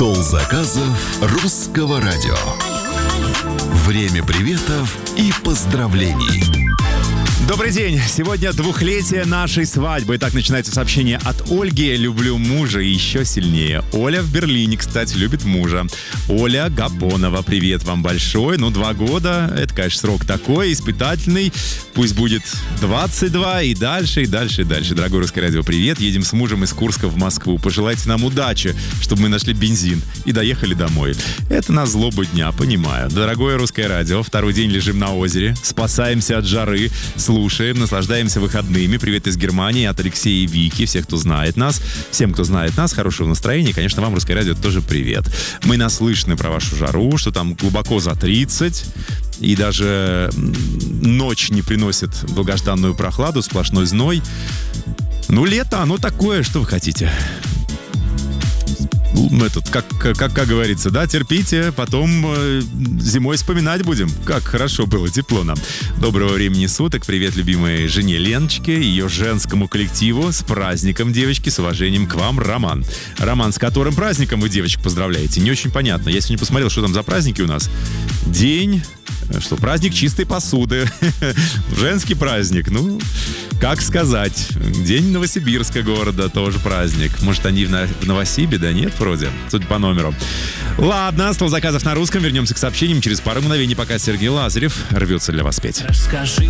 Стол заказов Русского радио. Время приветов и поздравлений. Добрый день! Сегодня 2-летие нашей свадьбы. Итак, начинается сообщение от Ольги. Люблю мужа еще сильнее. Оля в Берлине, кстати, любит мужа. Оля Гапонова, привет вам большой. 2 года, это, конечно, срок такой, испытательный. Пусть будет 22 и дальше, и дальше, и дальше. Дорогое Русское радио, привет. Едем с мужем из Курска в Москву. Пожелайте нам удачи, чтобы мы нашли бензин и доехали домой. Это на злобу дня, понимаю. Дорогое Русское радио, 2-й день лежим на озере, спасаемся от жары, слушаем, наслаждаемся выходными. Привет из Германии от Алексея и Вики, всех, кто знает нас. Всем, кто знает нас, хорошего настроения. Конечно, вам, Русское радио, тоже привет. Мы наслышаны про вашу жару, что там глубоко за 30. И даже ночь не приносит долгожданную прохладу, сплошной зной. Лето, оно такое, что вы хотите. Как говорится, да, терпите, потом зимой вспоминать будем, как хорошо было, тепло нам. Доброго времени суток, привет любимой жене Леночке, ее женскому коллективу, с праздником, девочки, с уважением к вам, Роман. Роман, с которым праздником вы, девочек, поздравляете? Не очень понятно. Я сегодня посмотрел, что там за праздники у нас. Праздник чистой посуды. Женский праздник, как сказать. День Новосибирска города, тоже праздник. Может, они в Новосибе, да нет, вроде, судя по номеру. Ладно, стол заказов на русском. Вернемся к сообщениям через пару мгновений, пока Сергей Лазарев рвется для вас петь. Расскажи